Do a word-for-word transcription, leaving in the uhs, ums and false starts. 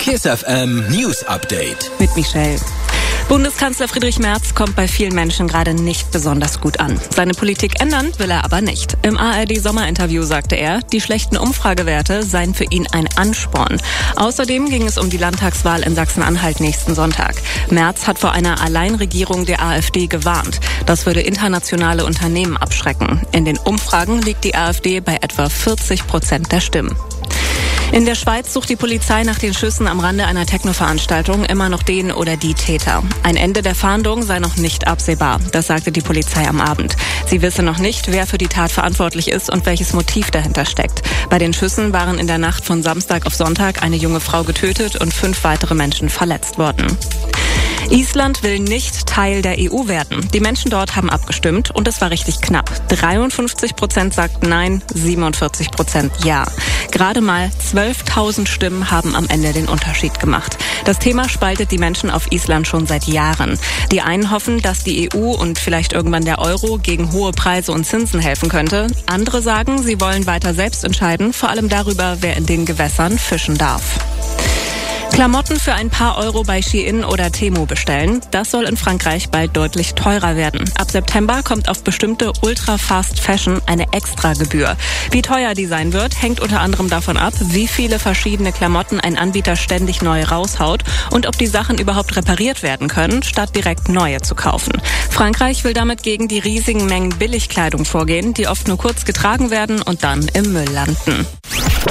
Kiss F M News Update. Mit Michelle. Bundeskanzler Friedrich Merz kommt bei vielen Menschen gerade nicht besonders gut an. Seine Politik ändern will er aber nicht. Im A R D-Sommerinterview sagte er, die schlechten Umfragewerte seien für ihn ein Ansporn. Außerdem ging es um die Landtagswahl in Sachsen-Anhalt nächsten Sonntag. Merz hat vor einer Alleinregierung der AfD gewarnt. Das würde internationale Unternehmen abschrecken. In den Umfragen liegt die AfD bei etwa vierzig Prozent der Stimmen. In der Schweiz sucht die Polizei nach den Schüssen am Rande einer Techno-Veranstaltung immer noch den oder die Täter. Ein Ende der Fahndung sei noch nicht absehbar, das sagte die Polizei am Abend. Sie wisse noch nicht, wer für die Tat verantwortlich ist und welches Motiv dahinter steckt. Bei den Schüssen waren in der Nacht von Samstag auf Sonntag eine junge Frau getötet und fünf weitere Menschen verletzt worden. Island will nicht Teil der E U werden. Die Menschen dort haben abgestimmt und es war richtig knapp. dreiundfünfzig Prozent sagten Nein, siebenundvierzig Prozent Ja. Gerade mal zwölftausend Stimmen haben am Ende den Unterschied gemacht. Das Thema spaltet die Menschen auf Island schon seit Jahren. Die einen hoffen, dass die E U und vielleicht irgendwann der Euro gegen hohe Preise und Zinsen helfen könnte. Andere sagen, sie wollen weiter selbst entscheiden, vor allem darüber, wer in den Gewässern fischen darf. Klamotten für ein paar Euro bei Shein oder Temu bestellen. Das soll in Frankreich bald deutlich teurer werden. Ab September kommt auf bestimmte Ultra-Fast-Fashion eine Extragebühr. Wie teuer die sein wird, hängt unter anderem davon ab, wie viele verschiedene Klamotten ein Anbieter ständig neu raushaut und ob die Sachen überhaupt repariert werden können, statt direkt neue zu kaufen. Frankreich will damit gegen die riesigen Mengen Billigkleidung vorgehen, die oft nur kurz getragen werden und dann im Müll landen.